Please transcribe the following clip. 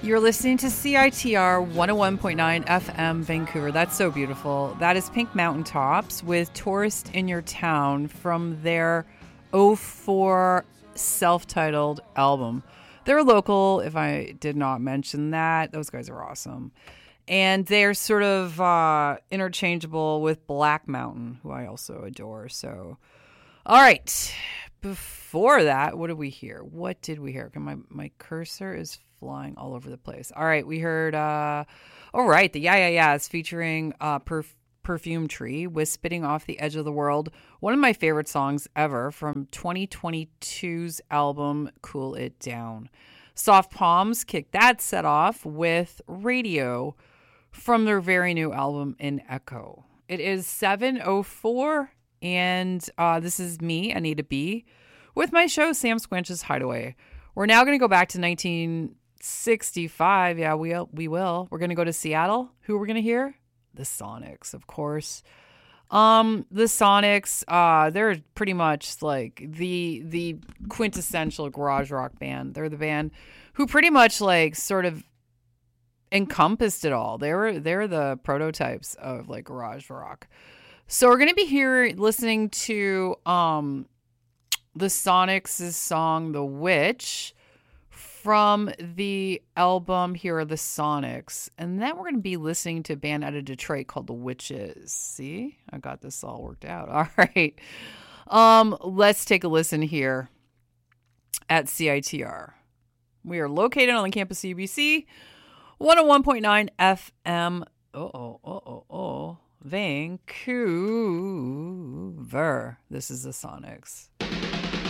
You're listening to CITR 101.9 FM Vancouver. That's so beautiful. That is Pink Mountain Tops with Tourist in Your Town from their '04 self-titled album. They're local, if I did not mention that. Those guys are awesome. And they're sort of interchangeable with Black Mountain, who I also adore. So, all right. Before that, what did we hear? My cursor is flying all over the place. All right, we heard, the Yeah Yeahs featuring Perfume Tree with Spitting Off the Edge of the World. One of my favorite songs ever from 2022's album, Cool It Down. Soft Palms kicked that set off with Radio from their very new album, In Echo. It is 7:04, and this is me, Anita B., with my show, Sam Squanch's Hideaway. We're now going to go back to 1965. Yeah, we will. We're going to go to Seattle. Who are we going to hear? The Sonics, of course. The Sonics, they're pretty much like the quintessential garage rock band. They're the band who pretty much like sort of encompassed it all. They're the prototypes of like garage rock. So we're going to be listening to the Sonics' song The Witch from the album Here Are the Sonics. And then we're going to be listening to a band out of Detroit called The Witches. See? I got this all worked out. All right. Let's take a listen here at CITR. We are located on the campus of UBC, 101.9 FM. Vancouver. This is the Sonics.